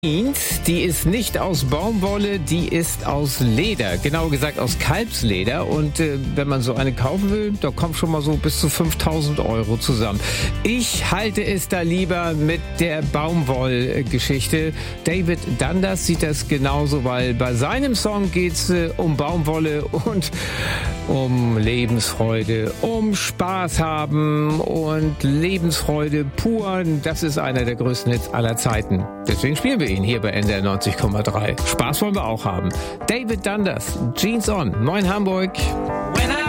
Jeans, die ist nicht aus Baumwolle, die ist aus Leder, genauer gesagt aus Kalbsleder, und wenn man so eine kaufen will, da kommt schon mal so bis zu 5.000 € zusammen. Ich halte es da lieber mit der Baumwollgeschichte. David Dundas sieht das genauso, weil bei seinem Song geht's um Baumwolle und um Lebensfreude, um Spaß haben und Lebensfreude pur. Das ist einer der größten Hits aller Zeiten. Deswegen spielen wir ihn hier bei NDR 90,3. Spaß wollen wir auch haben. David Dundas, Jeans On, Moin Hamburg.